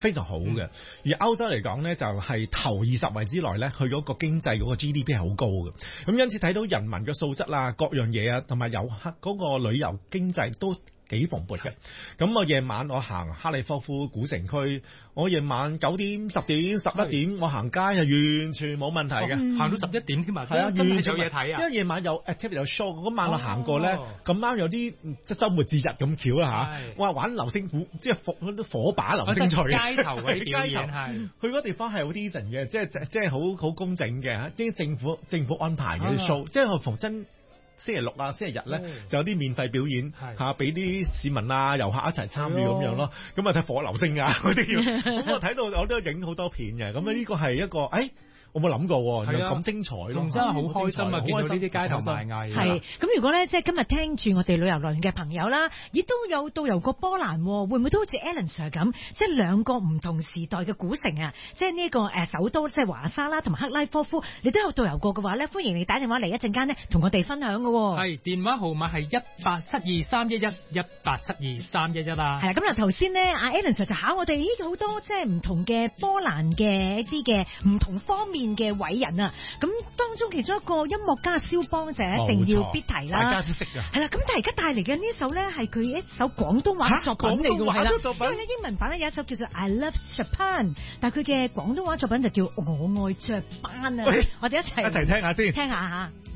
非常好嘅。而歐洲嚟講咧，就係頭20位之內咧，佢嗰個經濟嗰個 GDP 係好高嘅。咁因此睇到人民嘅素質啦，各樣嘢啊，同埋遊客嗰個旅遊經濟都幾蓬勃嘅。咁我夜晚我行哈利科夫古城區，我夜晚9點、10點、11點我行街係完全冇問題嘅， 行到11點添啊！ 係啊， 真係有嘢睇啊！ 因為夜晚有 activity 有 show，嗰晚我行過咧，咁啱有啲即係週末節日咁巧啦嚇，哇玩流星鼓，即係嗰啲火把流星錘， 街頭嗰啲表演係， 去嗰地方係好 decent 嘅，即係好工整嘅，即係政府安排嘅啲 show，即係逢真。星期六啊，星期日咧就有啲免費表演嚇，俾啲市民啊、遊客一齊參與咁樣咯。咁啊睇火流星啊嗰啲咁，咁我睇到我都影好多片嘅。咁呢個係一個我冇諗過喎，又咁精彩咯， 真係好開心啊！見到呢啲街頭賣藝。 係咁，如果咧即係今日聽住我哋旅遊樂園嘅朋友啦，亦都有導遊過波蘭，會唔會都好似 Alan Sir 咁，即係兩個唔同時代嘅古城啊？即係呢個首都即係華沙啦，同埋克拉科夫，你都有導遊過嘅話咧，歡迎你打電話嚟一陣間咧，同我哋分享嘅。 係電話號碼係1872311，1872311啦。 係啦，咁由頭先咧，阿 Alan Sir 就考我哋好多即係唔同嘅波蘭嘅一啲嘅唔同方面嘅偉人啊，咁當中其中一個音樂家蕭邦就一定要必提啦， 大家都識㗎。 係啦，咁但係而家帶嚟嘅呢首咧係佢一首廣東話作品嚟嘅，係啦，因為咧英文版咧有一首叫做 I Love Japan， 但係佢嘅廣東話作品就叫我愛雀斑啊，我哋一齊聽下先， 聽下嚇。